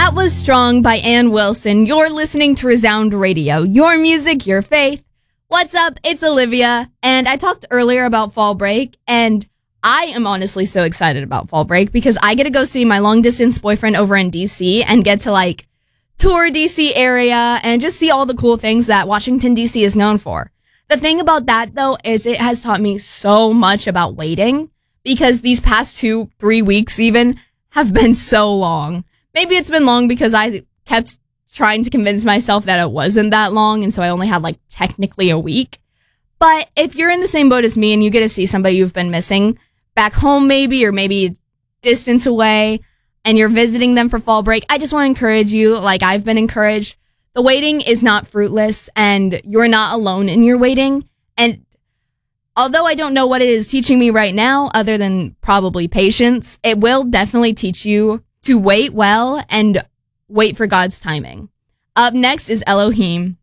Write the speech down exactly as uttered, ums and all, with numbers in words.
That was Strong by Ann Wilson. You're listening to Resound Radio. Your music, your faith. What's up? It's Olivia. And I talked earlier about fall break, and I am honestly so excited about fall break because I get to go see my long distance boyfriend over in D C and get to like tour D C area and just see all the cool things that Washington, D C is known for. The thing about that though is it has taught me so much about waiting because these past two, three weeks even have been so long. Maybe it's been long because I kept trying to convince myself that it wasn't that long, and so I only had like technically a week. But if you're in the same boat as me and you get to see somebody you've been missing back home maybe, or maybe distance away, and you're visiting them for fall break, I just want to encourage you, like I've been encouraged. The waiting is not fruitless, and you're not alone in your waiting. And although I don't know what it is teaching me right now, other than probably patience, it will definitely teach you to wait well and wait for God's timing. Up next is Elohim.